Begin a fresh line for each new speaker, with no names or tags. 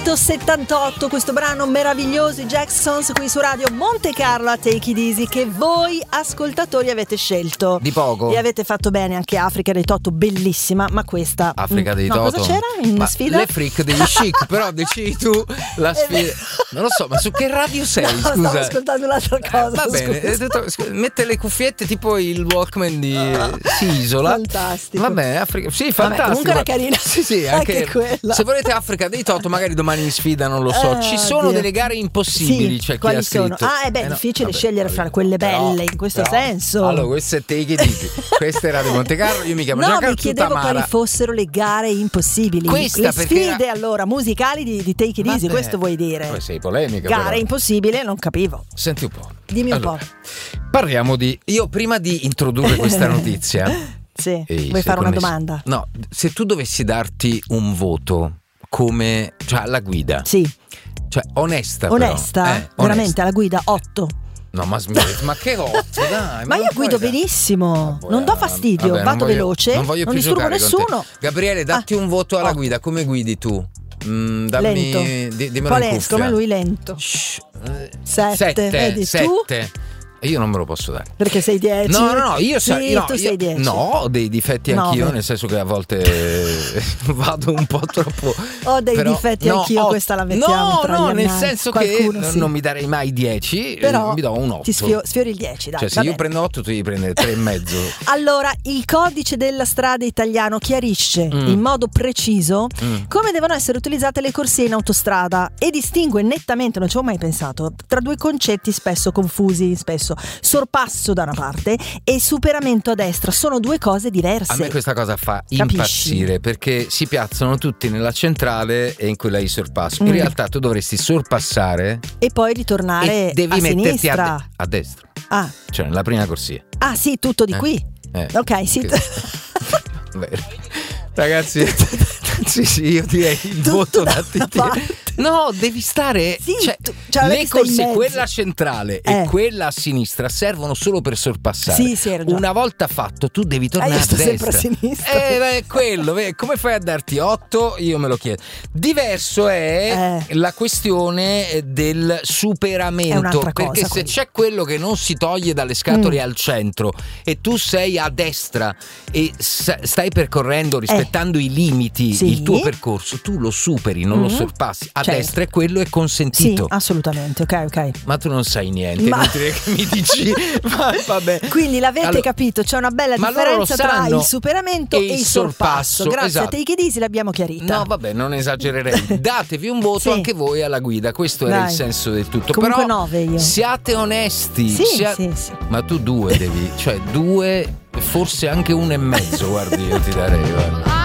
1978, questo brano meraviglioso, i Jacksons, qui su Radio Monte Carlo a Take It Easy, che voi ascoltatori avete scelto.
Di poco.
E avete fatto bene, anche Africa dei Toto, bellissima, ma questa...
Africa dei Toto.
Cosa c'era in sfida?
Le freak degli Chic, però decidi tu la sfida. Non lo so, ma su che radio sei?
No,
scusa.
stavo ascoltando un'altra cosa.
Va bene, mette le cuffiette tipo il Walkman di si isola.
Fantastico.
Va bene, Africa. Sì, fantastico.
Comunque era carina.
Sì, anche quella. Se volete Africa dei Toto, magari domani in sfida, non lo so. Ci sono delle gare impossibili,
sì,
c'è chi
quali
ha scritto.
sono? È difficile scegliere fra quelle belle, in questo senso.
Allora, questo è Take It Easy. Questa è Radio Monte Carlo, io mi chiamo Giancarlo.
No, mi chiedevo quali fossero le gare impossibili. Le sfide allora musicali di Take It Easy, questo vuoi dire?
Poi sei polemica.
Gare
però.
Impossibile, non capivo.
Senti un po'.
Dimmi un po'.
Parliamo di... Io prima di introdurre questa notizia...
Sì, vuoi fare una domanda?
No, se tu dovessi darti un voto come... Cioè alla guida.
Sì.
Cioè onesta
veramente,
onesta.
alla guida 8.
No, ma che 8, dai.
Ma io guido benissimo, non do fastidio, vado veloce,
non voglio più
disturbo nessuno.
Gabriele, datti un voto alla guida, come guidi tu?
Lento.
Dimmelo in cuffia.
Come lui lento. 7. Vedi,
7.
Tu?
Io non me lo posso dare.
Perché sei 10?
No, io
tu sei 10.
No, ho dei difetti anch'io, nel senso che a volte vado un po' troppo.
Ho dei difetti anch'io, questa la mettiamo tra
No,
gli
nel
annali.
senso
Qualcuno,
che
sì.
non mi darei mai 10,
però
mi do un 8.
Ti sfiori il 10, dai.
Cioè, se io prendo 8, tu devi prendere 3,5.
Allora, il codice della strada italiano chiarisce in modo preciso come devono essere utilizzate le corsie in autostrada e distingue nettamente, non ci ho mai pensato, tra due concetti spesso confusi, sorpasso da una parte e superamento a destra, sono due cose diverse.
A me questa cosa fa impazzire, perché si piazzano tutti nella centrale e in quella di sorpasso. In realtà tu dovresti sorpassare
e poi ritornare
e devi
a
metterti
sinistra.
A destra. Cioè nella prima corsia.
Sì, tutto di qui. Ok, sì.
Ragazzi, sì, io direi il voto da No, devi stare.
Sì,
cioè, le corsie, quella centrale e quella a sinistra, servono solo per sorpassare.
Sì,
una volta fatto, tu devi tornare a destra.
Sempre a sinistra.
Quello, come fai a darti 8? Io me lo chiedo. Diverso è la questione del superamento. Perché se c'è quello che non si toglie dalle scatole al centro e tu sei a destra e stai percorrendo rispettando i limiti, il tuo percorso, tu lo superi, non lo sorpassi. A destra quello è consentito.
Sì, assolutamente, ok.
Ma tu non sai niente, inutile che mi dici. Ma vabbè.
Quindi l'avete capito, c'è una bella differenza tra il superamento e il sorpasso. Grazie a Take It Easy l'abbiamo chiarita.
No, vabbè, non esagererei. Datevi un voto anche voi alla guida, questo era il senso del tutto.
Comunque
però
9 io.
Siate onesti.
Sì.
Ma tu 2 devi, cioè 2, forse anche 1,5, guardi, io ti darei, guarda.